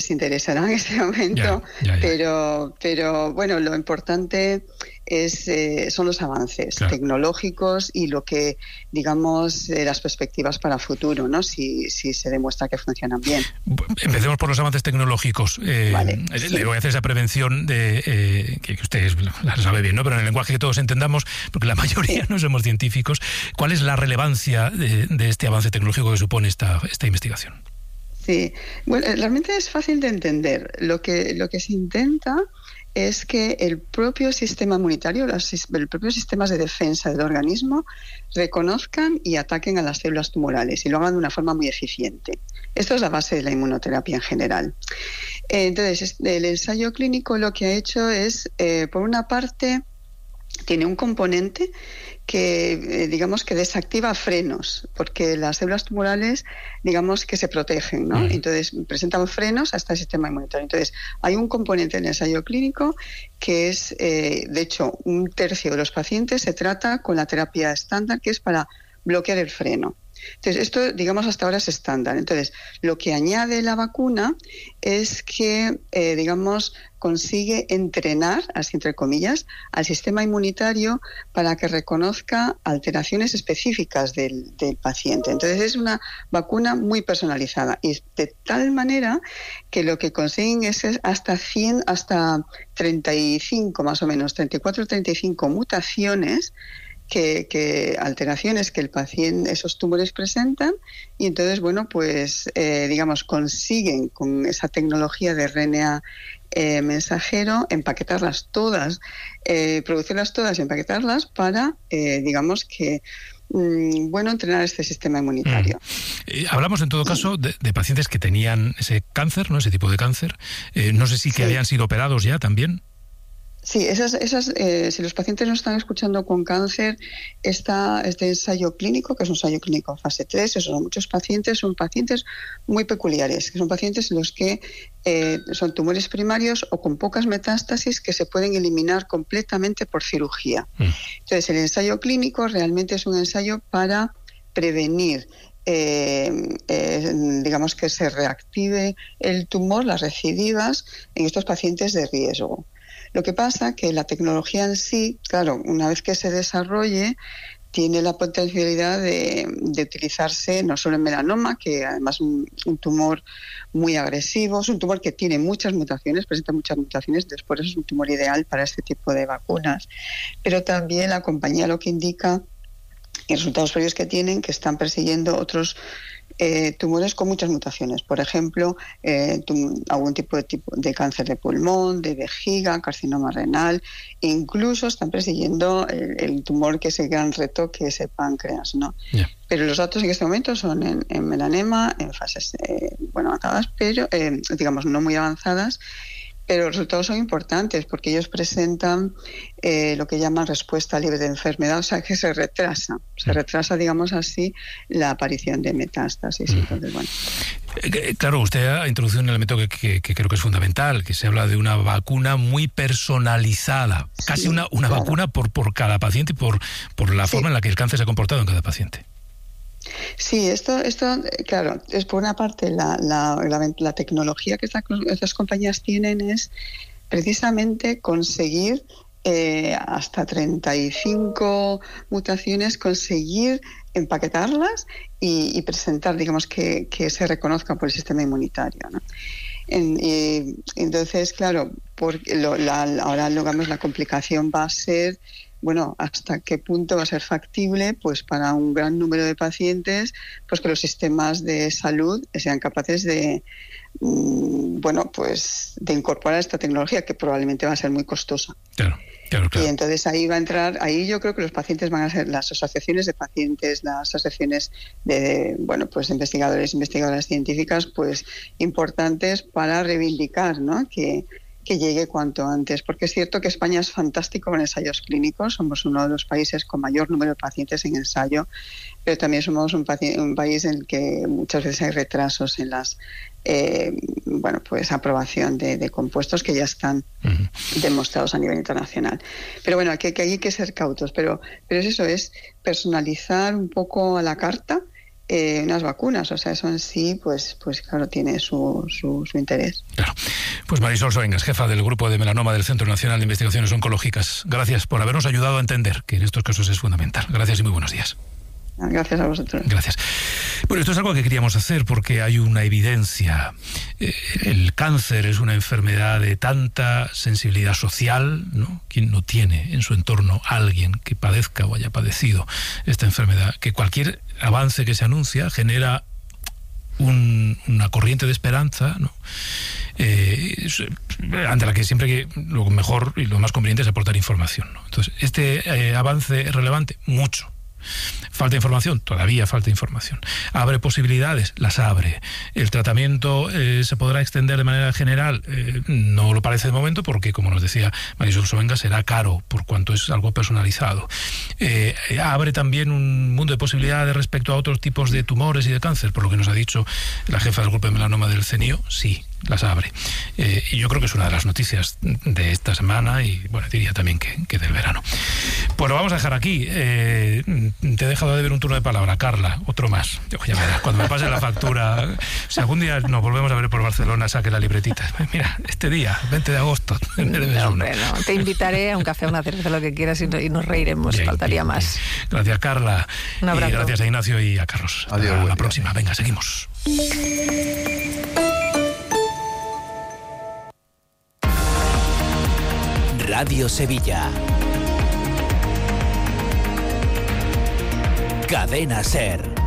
interesará en este momento, pero bueno, lo importante son los avances tecnológicos y lo que, digamos, las perspectivas para futuro, ¿no? Si se demuestra que funcionan bien. Empecemos por los avances tecnológicos. Le voy a hacer esa prevención de que ustedes la sabe bien, ¿no? Pero en el lenguaje que todos entendamos, porque la mayoría no somos científicos. ¿Cuál es la relevancia de este avance tecnológico que supone esta investigación? Sí, bueno, realmente es fácil de entender. Lo que se intenta es que el propio sistema inmunitario, el propio sistema de defensa del organismo reconozcan y ataquen a las células tumorales y lo hagan de una forma muy eficiente. Esto es la base de la inmunoterapia en general. Entonces, el ensayo clínico lo que ha hecho es, por una parte, tiene un componente que, digamos, que desactiva frenos, porque las células tumorales, digamos, que se protegen, ¿no? Entonces, presentan frenos a este sistema inmunitario. Entonces, hay un componente en el ensayo clínico que es, de hecho, 1/3 de los pacientes se trata con la terapia estándar, que es para bloquear el freno. Entonces, esto, digamos, hasta ahora es estándar. Entonces, lo que añade la vacuna es que, digamos, consigue entrenar, así entre comillas, al sistema inmunitario para que reconozca alteraciones específicas del paciente. Entonces, es una vacuna muy personalizada y de tal manera que lo que consiguen es hasta 35, más o menos, 34 o 35 mutaciones que alteraciones que el paciente, esos tumores presentan, y entonces, bueno, pues digamos, consiguen con esa tecnología de RNA mensajero empaquetarlas todas, producirlas todas y empaquetarlas para, digamos que, entrenar este sistema inmunitario. Hablamos en todo caso de pacientes que tenían ese cáncer, ¿no? Ese tipo de cáncer. No sé si que habían sido operados ya también. Sí, si los pacientes no están escuchando con cáncer, este ensayo clínico, que es un ensayo clínico fase 3, son muchos pacientes, son pacientes muy peculiares, que son pacientes en los que son tumores primarios o con pocas metástasis que se pueden eliminar completamente por cirugía. Entonces, el ensayo clínico realmente es un ensayo para prevenir digamos que se reactive el tumor, las recidivas en estos pacientes de riesgo. Lo que pasa que la tecnología en sí, claro, una vez que se desarrolle, tiene la potencialidad de utilizarse no solo en melanoma, que además es un tumor muy agresivo, es un tumor que tiene muchas mutaciones, presenta muchas mutaciones, por eso es un tumor ideal para este tipo de vacunas. Pero también la compañía lo que indica, y resultados previos que tienen, que están persiguiendo otros tumores con muchas mutaciones, por ejemplo, algún tipo de cáncer de pulmón, de vejiga, carcinoma renal, incluso están persiguiendo el tumor que es el gran reto, que es el páncreas, ¿no? Yeah. Pero los datos en este momento son en melanema, en fases avanzadas, pero digamos no muy avanzadas. Pero los resultados son importantes porque ellos presentan lo que llaman respuesta libre de enfermedad, o sea que se retrasa, digamos así, la aparición de metástasis. Entonces, bueno. Claro, usted ha introducido un elemento que creo que es fundamental, que se habla de una vacuna muy personalizada, casi una vacuna por cada paciente y por la forma en la que el cáncer se ha comportado en cada paciente. Sí, esto claro, es por una parte la tecnología que estas compañías tienen es precisamente conseguir hasta 35 mutaciones, conseguir empaquetarlas y presentar, digamos, que se reconozcan por el sistema inmunitario, ¿no? Entonces, claro, ahora digamos, la complicación va a ser, bueno, hasta qué punto va a ser factible, pues para un gran número de pacientes, pues que los sistemas de salud sean capaces de, de incorporar esta tecnología, que probablemente va a ser muy costosa. Claro. Y entonces ahí va a entrar, ahí yo creo que los pacientes van a ser las asociaciones de pacientes, las asociaciones de investigadores, investigadoras científicas, pues importantes para reivindicar, ¿no? Que llegue cuanto antes, porque es cierto que España es fantástico con ensayos clínicos, somos uno de los países con mayor número de pacientes en ensayo, pero también somos un país en el que muchas veces hay retrasos en las aprobación de compuestos que ya están demostrados a nivel internacional. Pero bueno, que hay que ser cautos, pero es eso, es personalizar un poco a la carta unas vacunas. O sea, eso en sí, pues claro, tiene su interés. Claro. Pues Marisol Soengas, jefa del Grupo de Melanoma del Centro Nacional de Investigaciones Oncológicas. Gracias por habernos ayudado a entender que en estos casos es fundamental. Gracias y muy buenos días. Gracias a vosotros. Gracias. Bueno, esto es algo que queríamos hacer porque hay una evidencia. El cáncer es una enfermedad de tanta sensibilidad social, ¿no? ¿Quién no tiene en su entorno a alguien que padezca o haya padecido esta enfermedad? Que cualquier avance que se anuncia genera una corriente de esperanza, ¿no? Ante la que siempre que lo mejor y lo más conveniente es aportar información, ¿no? Entonces, este avance es relevante, mucho. Falta información, todavía falta información. ¿Abre posibilidades? Las abre. ¿El tratamiento se podrá extender de manera general? No lo parece de momento porque, como nos decía Marisol Soengas, será caro por cuanto es algo personalizado. ¿Abre también un mundo de posibilidades respecto a otros tipos de tumores y de cáncer? Por lo que nos ha dicho la jefa del Grupo de Melanoma del CENIO, sí, las abre. Y yo creo que es una de las noticias de esta semana y, bueno, diría también que del verano. Pues lo vamos a dejar aquí. Te he dejado de ver un turno de palabra, Carla, otro más. Ya verás, cuando me pase la factura, si algún día nos volvemos a ver por Barcelona, saque la libretita. Mira, este día, 20 de agosto, no, te invitaré a un café, a una cerveza, lo que quieras y nos reiremos, bien, faltaría más. Bien. Gracias, Carla. Un abrazo. Y gracias a Ignacio y a Carlos. Adiós. Hasta la próxima. Venga, seguimos. Radio Sevilla. Cadena SER.